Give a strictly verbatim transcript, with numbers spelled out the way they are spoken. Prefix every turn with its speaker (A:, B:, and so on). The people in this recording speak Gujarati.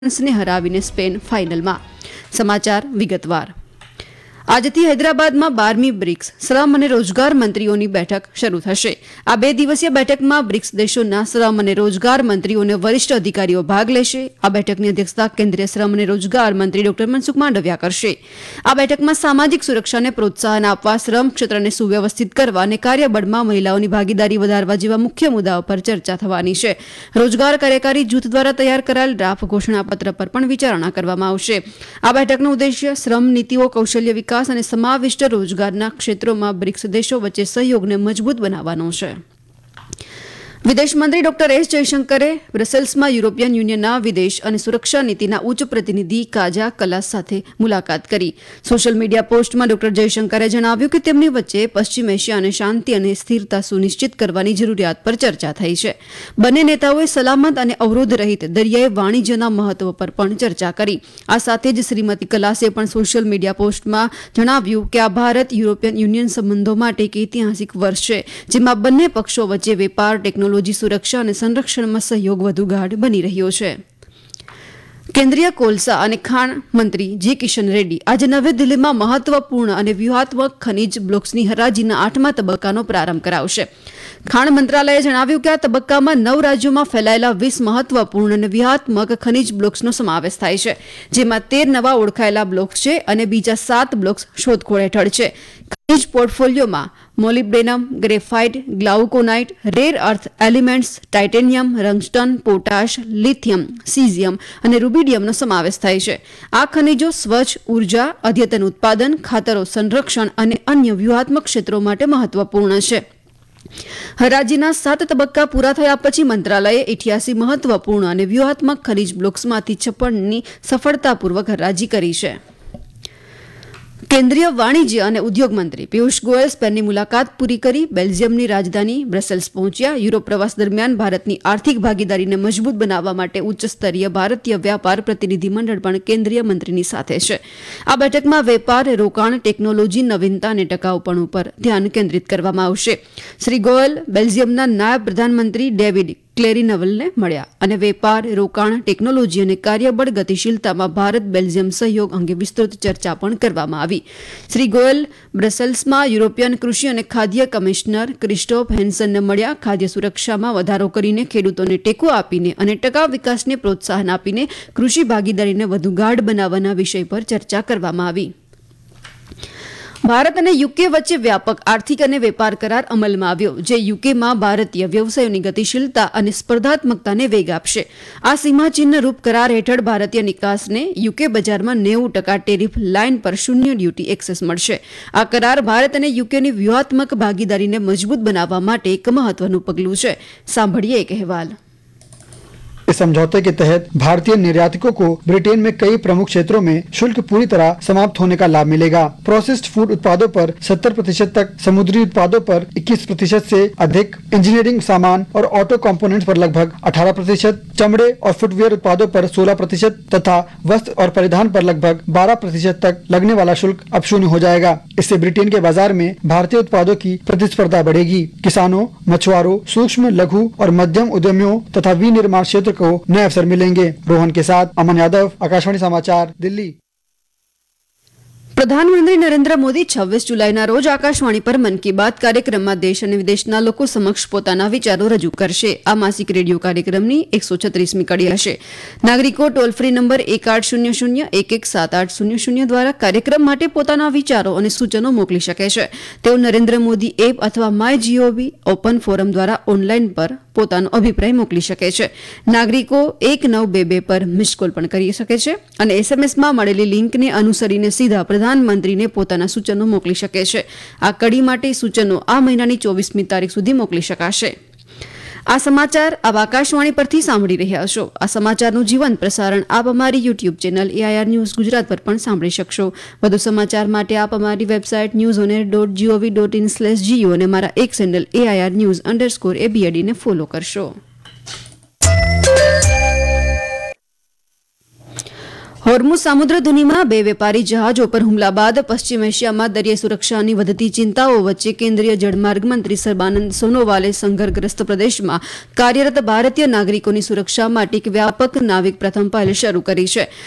A: ને હરાવીને સ્પેન ફાઇનલમાં. સમાચાર વિગતવાર. આજથી હૈદરાબાદમાં બારમી બ્રિક્સ શ્રમ અને રોજગાર મંત્રીઓની બેઠક શરૂ થશે. આ બે દિવસીય બેઠકમાં બ્રિક્સ દેશોના શ્રમ અને રોજગાર મંત્રીઓ અને વરિષ્ઠ અધિકારીઓ ભાગ લેશે. આ બેઠકની અધ્યક્ષતા કેન્દ્રીય શ્રમ અને રોજગાર મંત્રી ડોક્ટર મનસુખ માંડવિયા કરશે. આ બેઠકમાં સામાજિક સુરક્ષાને પ્રોત્સાહન આપવા, શ્રમ ક્ષેત્રને સુવ્યવસ્થિત કરવા અને કાર્યબળમાં મહિલાઓની ભાગીદારી વધારવા જેવા મુખ્ય મુદ્દાઓ પર ચર્ચા થવાની છે. રોજગાર કાર્યકારી જૂથ દ્વારા તૈયાર કરાયેલ ડ્રાફ્ટ ઘોષણાપત્ર પર પણ વિચારણા કરવામાં આવશે. આ બેઠકનો ઉદ્દેશ્ય શ્રમ નીતિઓ, કૌશલ્ય વિકાસ અને સમાવિષ્ટ રોજગારના ક્ષેત્રોમાં બ્રિક્સ દેશો વચ્ચે સહયોગને મજબૂત બનાવવાનો છે. વિદેશ મંત્રી ડોક્ટર એસ જયશંકરે બ્રસેલ્સમાં યુરોપિયન યુનિયનના વિદેશ અને સુરક્ષા નીતિના ઉચ્ચ પ્રતિનિધિ કાજા કલાસ સાથે મુલાકાત કરી. સોશિયલ મીડિયા પોસ્ટમાં ડોક્ટર જયશંકરે જણાવ્યું કે તેમની વચ્ચે પશ્ચિમ એશિયાને શાંતિ અને સ્થિરતા સુનિશ્ચિત કરવાની જરૂરિયાત પર ચર્ચા થઈ છે. બંને નેતાઓએ સલામત અને અવરોધ રહિત દરિયાઈ વાણિજ્યના મહત્વ પર પણ ચર્ચા કરી. આ સાથે જ શ્રીમતી કલાસે પણ સોશિયલ મીડિયા પોસ્ટમાં જણાવ્યું કે આ ભારત યુરોપિયન યુનિયન સંબંધો માટે એક ઐતિહાસિક વર્ષ છે, જેમાં બંને પક્ષો વચ્ચે વેપાર, ટેકનોલોજી, સુરક્ષા અને સંરક્ષણમાં સહયોગ વધુ ગાઢ બની રહ્યો છે. કેન્દ્રીય કોલસા અને ખાણ મંત્રી જી કિશન રેડ્ડી આજે નવી દિલ્હીમાં મહત્વપૂર્ણ અને વ્યૂહાત્મક ખનીજ બ્લોક્સની હરાજીના આઠમા તબક્કાનો પ્રારંભ કરાવશે. ખાણ મંત્રાલયે જણાવ્યું કે આ તબક્કામાં નવ રાજ્યોમાં ફેલાયેલા વીસ મહત્વપૂર્ણ અને વ્યૂહાત્મક ખનીજ બ્લોક્સનો સમાવેશ થાય છે, જેમાં તેર નવા ઓળખાયેલા બ્લોક્સ છે અને બીજા સાત બ્લોક્સ શોધખોળ હેઠળ છે. ખનીજ પોર્ટફોલિયોમાં molybdenum, graphite, ગ્લાઉકોનાઇટ, rare earth elements, titanium, રંગસ્ટન, potash, lithium, caesium અને રૂબિડિયમનો સમાવેશ થાય છે. આ ખનિજો સ્વચ્છ ઉર્જા, અદ્યતન ઉત્પાદન, ખાતરો, સંરક્ષણ અને અન્ય વ્યૂહાત્મક ક્ષેત્રો માટે મહત્વપૂર્ણ છે. હરાજીના સાત તબક્કા પૂરા થયા પછી મંત્રાલયે અઠ્યાસી મહત્વપૂર્ણ અને વ્યૂહાત્મક ખનીજ બ્લોક્સમાંથી છપ્પનની સફળતાપૂર્વક હરાજી કરી છે. કેન્દ્રીય વાણિજ્ય અને ઉદ્યોગ મંત્રી પિયુષ ગોયલ સ્પેનની મુલાકાત પૂરી કરી બેલ્જિયમની રાજધાની બ્રસેલ્સ પહોંચ્યા. યુરોપ પ્રવાસ દરમિયાન ભારતની આર્થિક ભાગીદારીને મજબૂત બનાવવા માટે ઉચ્ચ સ્તરીય ભારતીય વ્યાપાર પ્રતિનિધિમંડળ પણ કેન્દ્રીય મંત્રીની સાથે છે. આ બેઠકમાં વેપાર, રોકાણ, ટેકનોલોજી, નવીનતા અને ટકાઉપણું પર ધ્યાન કેન્દ્રિત કરવામાં આવશે. શ્રી ગોયલ બેલ્જિયમના નાયબ પ્રધાનમંત્રી ડેવિડ ક્લેરીનવલને મળ્યા અને વેપાર, રોકાણ, ટેકનોલોજી અને કાર્યબળ ગતિશીલતામાં ભારત બેલ્જિયમ સહયોગ અંગે વિસ્તૃત ચર્ચા પણ કરવામાં આવી. શ્રી ગોયલ બ્રસેલ્સમાં યુરોપિયન કૃષિ અને ખાદ્ય કમિશનર ક્રિસ્ટોફ હેન્સનને મળ્યા. ખાદ્ય સુરક્ષામાં વધારો કરીને, ખેડૂતોને ટેકો આપીને અને ટકાઉ વિકાસને પ્રોત્સાહન આપીને કૃષિ ભાગીદારીને વધુ ગાઢ બનાવવાના વિષય પર ચર્ચા કરવામાં આવી. ભારત અને યુકે વચ્ચે વ્યાપક આર્થિક અને વેપાર કરાર અમલમાં આવ્યો, જે યુકેમાં ભારતીય વ્યવસાયોની ગતિશીલતા અને સ્પર્ધાત્મકતાને વેગ આપશે. આ સીમાચિહ્નરૂપ કરાર હેઠળ ભારતીય નિકાસને યુકે બજારમાં નેવું ટકા ટેરિફ લાઇન પર શૂન્ય ડ્યુટી એક્સેસ મળશે. આ કરાર ભારત અને યુકેની વ્યૂહાત્મક ભાગીદારીને મજબૂત બનાવવા માટે એક મહત્વનું પગલું છે. સાંભળીએ એક અહેવાલ.
B: इस समझौते के तहत भारतीय निर्यातकों को ब्रिटेन में कई प्रमुख क्षेत्रों में शुल्क पूरी तरह समाप्त होने का लाभ मिलेगा. प्रोसेस्ड फूड उत्पादों पर सत्तर प्रतिशत तक, समुद्री उत्पादों पर इक्कीस प्रतिशत से अधिक, इंजीनियरिंग सामान और ऑटो कंपोनेंट्स पर लगभग अठारह प्रतिशत, चमड़े और फुटवियर उत्पादों पर सोलह प्रतिशत तथा वस्त्र और परिधान पर लगभग बारह प्रतिशत तक लगने वाला शुल्क अब शून्य हो जाएगा. इससे ब्रिटेन के बाजार में भारतीय उत्पादों की प्रतिस्पर्धा बढ़ेगी. किसानों, मछुआरों, सूक्ष्म, लघु और मध्यम उद्यमियों तथा विनिर्माण क्षेत्र को नए अवसर मिलेंगे. रोहन के साथ अमन यादव, आकाशवाणी समाचार, दिल्ली.
A: પ્રધાનમંત્રી નરેન્દ્ર મોદી છવ્વીસ જુલાઈના રોજ આકાશવાણી પર મન કી બાત કાર્યક્રમમાં દેશ અને વિદેશના લોકો સમક્ષ પોતાના વિચારો રજૂ કરશે. આ માસિક રેડિયો કાર્યક્રમની એકસો છત્રીસમી કડી હશે. નાગરિકો ટોલ ફ્રી નંબર એક આઠ શૂન્ય શૂન્ય એક એક સાત આઠ શૂન્ય શૂન્ય દ્વારા કાર્યક્રમ માટે પોતાના વિચારો અને સૂચનો મોકલી શકે છે. તેઓ નરેન્દ્ર મોદી એપ અથવા માય જીઓવી ઓપન ફોરમ દ્વારા ઓનલાઈન પર પોતાનો અભિપ્રાય મોકલી શકે છે. નાગરિકો એક નવ બે બે પર મિસ કોલ પણ કરી શકે છે અને એસએમએસમાં મળેલી લિંકને અનુસરીને સીધા પ્રધાનમંત્રીને પોતાના સૂચનો મોકલી શકે છે. આ કડી માટે સૂચનો આ મહિનાની ચોવીસમી તારીખ સુધી મોકલી શકાશે. આ સમાચાર આપ આકાશવાણી પરથી સાંભળી રહ્યા છો. આ સમાચારનું જીવંત પ્રસારણ આપ અમારી YouTube channel AIR news Gujarat પર પણ સાંભળી શકશો. વધુ સમાચાર માટે આપ અમારી website news ઓનેર dot GOV dot in slash Jio અને મારા એક sandal AIR news underscore એબીએડીને follow કરશો. હોર્મુઝ સામુદ્રધુનીમાં બે વેપારી જહાજો પર હુમલા બાદ પશ્ચિમ એશિયામાં દરિયાઈ સુરક્ષાની વધતી ચિંતાઓ વચ્ચે કેન્દ્રીય જળમાર્ગ મંત્રી સર્બાનંદ સોનોવાલે સંઘર્ષગ્રસ્ત પ્રદેશમાં કાર્યરત ભારતીય નાગરિકોની સુરક્ષા માટે એક વ્યાપક નાવિક પ્રથમ પહેલ શરૂ કરી છે.